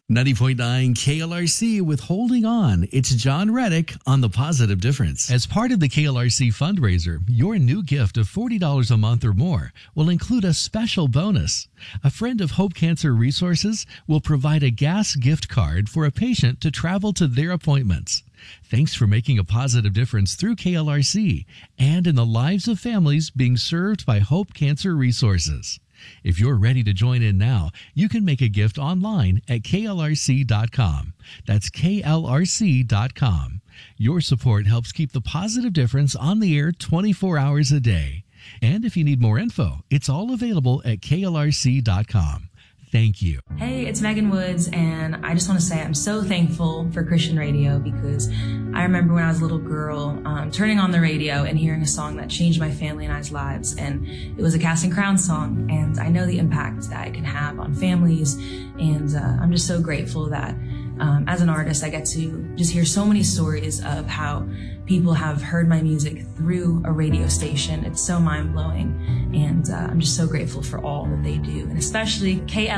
90.9 KLRC with Holding On. It's John Reddick on The Positive Difference. As part of the KLRC fundraiser, your new gift of $40 a month or more will include a special bonus. A friend of Hope Cancer Resources will provide a gas gift card for a patient to travel to their appointments. Thanks for making a positive difference through KLRC and in the lives of families being served by Hope Cancer Resources. If you're ready to join in now, you can make a gift online at klrc.com. That's klrc.com. Your support helps keep the Positive Difference on the air 24 hours a day. And if you need more info, it's all available at klrc.com. Thank you. Hey, it's Megan Woods, and I just want to say I'm so thankful for Christian radio because I remember when I was a little girl turning on the radio and hearing a song that changed my family and I's lives, and it was a Casting Crowns song, and I know the impact that it can have on families, and I'm just so grateful that as an artist I get to just hear so many stories of how people have heard my music through a radio station. It's so mind-blowing, and I'm just so grateful for all that they do, and especially KL